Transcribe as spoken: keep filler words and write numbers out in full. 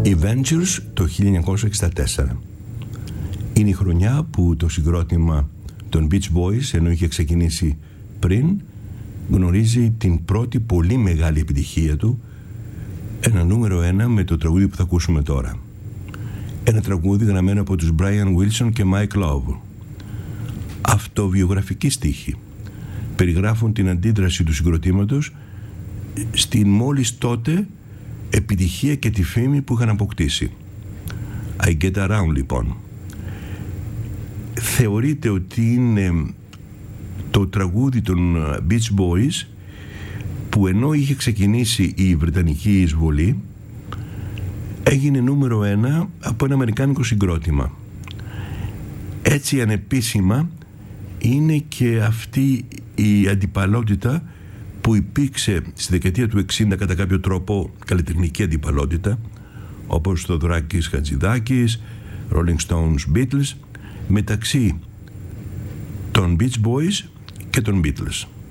Οι Ventures το χίλια εννιακόσια εξήντα τέσσερα. Είναι η χρονιά που το συγκρότημα των Beach Boys, ενώ είχε ξεκινήσει πριν, γνωρίζει την πρώτη πολύ μεγάλη επιτυχία του, ένα νούμερο ένα με το τραγούδι που θα ακούσουμε τώρα. Ένα τραγούδι γραμμένο από τους Brian Wilson και Mike Love. Αυτοβιογραφικοί στίχοι περιγράφουν την αντίδραση του συγκροτήματος στην μόλις τότε επιτυχία και τη φήμη που είχαν αποκτήσει. I Get Around, λοιπόν, θεωρείται ότι είναι το τραγούδι των Beach Boys που, ενώ είχε ξεκινήσει η Βρετανική εισβολή, έγινε νούμερο ένα από ένα αμερικάνικο συγκρότημα. Έτσι ανεπίσημα είναι και αυτή η αντιπαλότητα που υπήρξε στη δεκαετία του εξήντα, κατά κάποιο τρόπο καλλιτεχνική αντιπαλότητα, όπως το Δράκης Χατζηδάκης, Rolling Stones, Beatles, μεταξύ των Beach Boys και των Beatles.